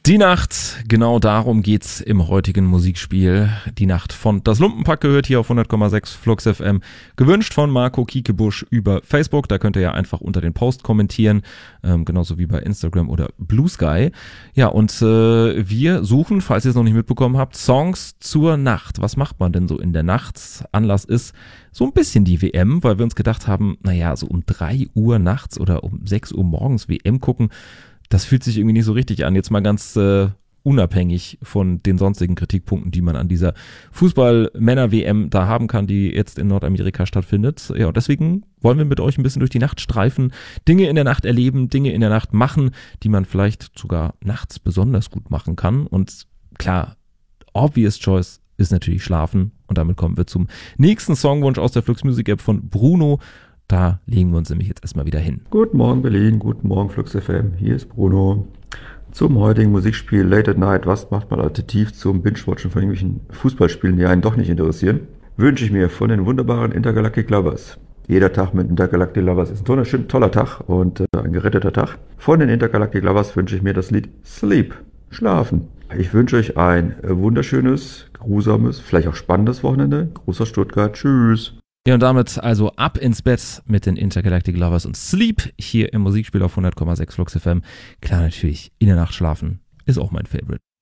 Die Nacht, genau darum geht's im heutigen Musikspiel. Die Nacht von Das Lumpenpack gehört hier auf 100,6 Flux FM. Gewünscht von Marco Kiekebusch über Facebook. Da könnt ihr ja einfach unter den Post kommentieren. Genauso wie bei Instagram oder Blue Sky. Ja, und wir suchen, falls ihr es noch nicht mitbekommen habt, Songs zur Nacht. Was macht man denn so in der Nacht? Anlass ist so ein bisschen die WM, weil wir uns gedacht haben, naja, so um 3 Uhr nachts oder um 6 Uhr morgens WM gucken, das fühlt sich irgendwie nicht so richtig an. Jetzt mal ganz unabhängig von den sonstigen Kritikpunkten, die man an dieser Fußball-Männer-WM da haben kann, die jetzt in Nordamerika stattfindet. Ja, und deswegen wollen wir mit euch ein bisschen durch die Nacht streifen, Dinge in der Nacht erleben, Dinge in der Nacht machen, die man vielleicht sogar nachts besonders gut machen kann. Und klar, obvious choice ist natürlich Schlafen. Und damit kommen wir zum nächsten Songwunsch aus der Flux Music App von Bruno. Da legen wir uns nämlich jetzt erstmal wieder hin. Guten Morgen Berlin, guten Morgen Flux FM, hier ist Bruno. Zum heutigen Musikspiel Late at Night, was macht man alternativ zum Binge-Watchen von irgendwelchen Fußballspielen, die einen doch nicht interessieren, wünsche ich mir von den wunderbaren Intergalactic Lovers. Jeder Tag mit Intergalactic Lovers ist ein toller Tag und ein geretteter Tag. Von den Intergalactic Lovers wünsche ich mir das Lied Sleep, Schlafen. Ich wünsche euch ein wunderschönes, grusames, vielleicht auch spannendes Wochenende. Gruß aus Stuttgart, tschüss. Ja, und damit also ab ins Bett mit den Intergalactic Lovers und Sleep hier im Musikspiel auf 100,6 Flux FM. Klar, natürlich, in der Nacht schlafen ist auch mein Favorite.